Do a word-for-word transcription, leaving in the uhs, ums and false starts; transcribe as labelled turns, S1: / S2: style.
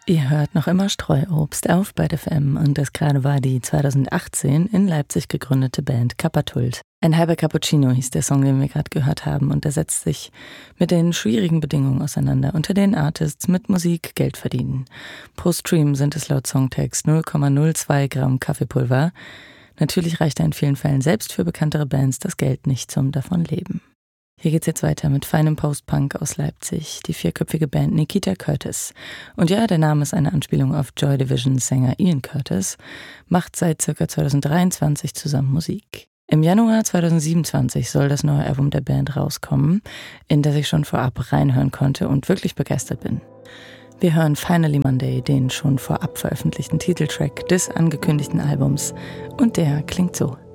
S1: Ihr hört noch immer Streuobst auf Byte F M und das gerade war die zweitausendachtzehn in Leipzig gegründete Band Kapatult. Ein halber Cappuccino hieß der Song, den wir gerade gehört haben, und er setzt sich mit den schwierigen Bedingungen auseinander, unter denen Artists mit Musik Geld verdienen. Pro Stream sind es laut Songtext null Komma null zwei Gramm Kaffeepulver. Natürlich reicht da in vielen Fällen selbst für bekanntere Bands das Geld nicht zum Davonleben. Hier geht's jetzt weiter mit feinem Post-Punk aus Leipzig, die vierköpfige Band Nikita Curtis. Und ja, der Name ist eine Anspielung auf Joy Divisions Sänger Ian Curtis, macht seit ca. zweitausenddreiundzwanzig zusammen Musik. Im Januar zweitausendsiebenundzwanzig soll das neue Album der Band rauskommen, in das ich schon vorab reinhören konnte und wirklich begeistert bin. Wir hören Finally Monday, den schon vorab veröffentlichten Titeltrack des angekündigten Albums, und der klingt so.